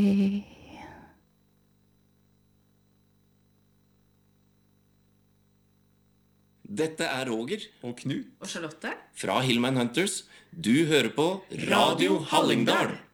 Dette er Roger Og Knut Og Charlotte fra Hillman Hunters. Du hører på Radio Hallingdal.